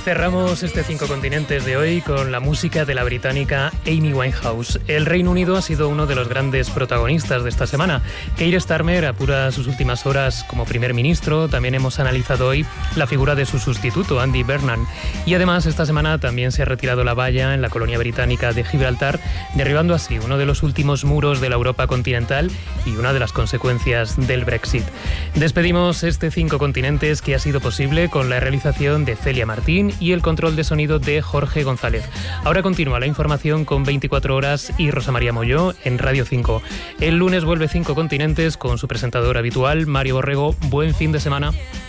Cerramos este 5 continentes de hoy con la música de la británica Amy Winehouse. El Reino Unido ha sido uno de los grandes protagonistas de esta semana. Keir Starmer apura sus últimas horas como primer ministro. También hemos analizado hoy la figura de su sustituto, Andy Burnham. Y además esta semana también se ha retirado la valla en la colonia británica de Gibraltar, derribando así uno de los últimos muros de la Europa continental y una de las consecuencias del Brexit. Despedimos este 5 continentes que ha sido posible con la realización de Celia Martín y el control de sonido de Jorge González. Ahora continúa la información con 24 horas y Rosa María Molló en Radio 5. El lunes vuelve 5 continentes con su presentador habitual, Mario Borrego. Buen fin de semana.